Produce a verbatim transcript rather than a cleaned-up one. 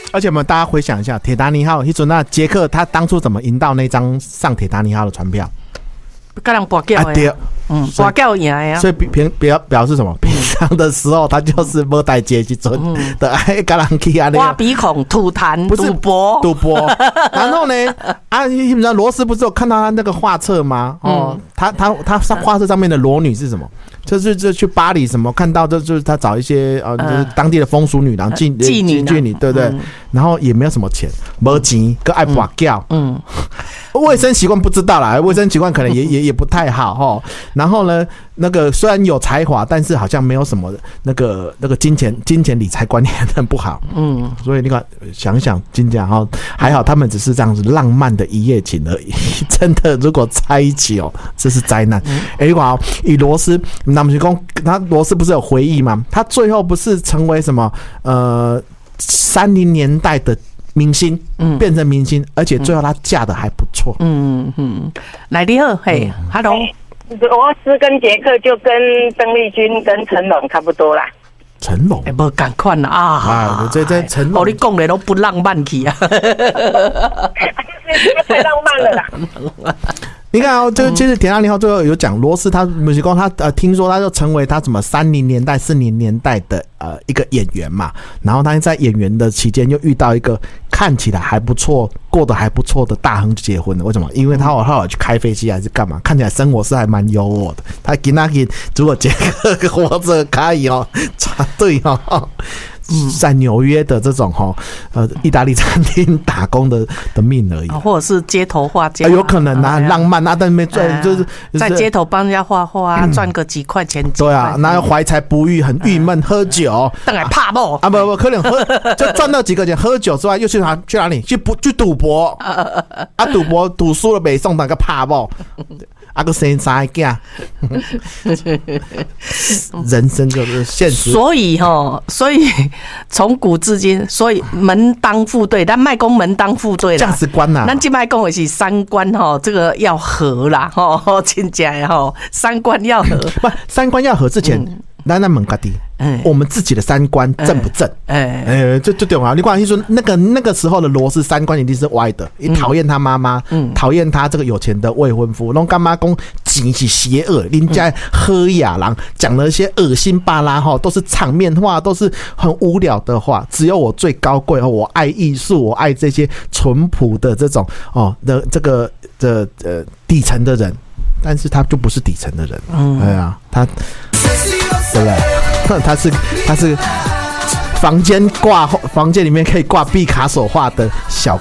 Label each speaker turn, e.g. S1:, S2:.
S1: 而且我们大家回想一下，铁达尼号，那那杰克他当初怎么赢到那张上铁达尼号的船票？
S2: 跟人拔掉的，嗯，拔掉赢的呀。
S1: 所以平表表示什么？平常的时候他就是没带节去准的，哎，跟人去啊，
S2: 挖鼻孔、吐痰、赌博、
S1: 赌博。然后呢，啊，你知道罗斯不是有看到他那个画册吗？哦，嗯、他他他画册上面的裸女是什么？就是就去巴黎什么看到就就是他找一些呃就是当地的风俗女郎妓妓女妓女对不对？嗯、然后也没有什么钱，没钱，跟爱拔掉，嗯，卫生习惯不知道啦，卫生习惯可能也也也不太好哈。然后呢，那个虽然有才华，但是好像没有什么那个那个金钱金钱理财观念很不好，嗯，所以你看想想金家哈，还好他们只是这样子浪漫的一夜情而已，真的如果在一起哦，这是灾难。哎、嗯，你看哦，以罗斯。那么就讲，他罗斯不是有回忆吗？他最后不是成为什么呃三零年代的明星，嗯，变成明星，而且最后他嫁的还不错。嗯
S2: 嗯，来你好，嘿 ，Hello，
S3: 罗斯跟杰克就跟邓丽君跟成龙差不多啦。
S1: 成龙，
S2: 哎，无赶快啦啊！
S1: 啊，这这成龙，
S2: 哦，你讲的都不浪漫去啊，
S3: 太浪漫了啦。
S1: 你看哦，这个其实铁达尼号最后有讲罗斯他不是说他呃听说他就成为他什么三零年代四零年代的呃一个演员嘛，然后他在演员的期间又遇到一个看起来还不错过得还不错的大亨结婚了，为什么？因为他有他有去开飞机还是干嘛？看起来生活是还蛮优渥的。他给那个如果杰克活着可以哦，对哦。在纽约的这种哈呃意大利餐厅打工的的命而已，
S2: 或者是街头画家，
S1: 啊、有可能啊，很浪漫啊，但没赚、呃、就是、就是、
S2: 在街头帮人家画画啊，赚、嗯、个几块钱。
S1: 对啊，那怀才不遇，很郁闷，喝酒，
S2: 当然怕不
S1: 啊不不，可能喝就赚到几个钱，喝酒之外又去哪去哪里去不去赌博啊？赌博赌输了北宋那个怕不。啊个生三个囝，人生就是现实。
S2: 所以哈，所以从古至今，所以门当户对，但卖公门当户对啦，
S1: 价值观呐、啊。
S2: 咱今卖讲的是三观哈，这个要合啦哈，真正哈，三观要合。
S1: 不，三观要合之前。嗯咱咱问家己，我们自己的三观正不正？哎哎、欸，就就对啊！你关系说那个那个时候的罗斯三观一定是歪的，也讨厌他妈妈，讨厌他这个有钱的未婚夫，弄干妈公极其邪恶，人家喝雅郎讲了一些恶心巴拉哈，都是场面话，都是很无聊的话。只有我最高贵哦，我爱艺术，我爱这些淳朴的这种哦的这个的呃底层的人，但是他就不是底层的人，嗯，哎呀，他。对不对？他是他是房间挂房间里面可以挂毕卡索画的小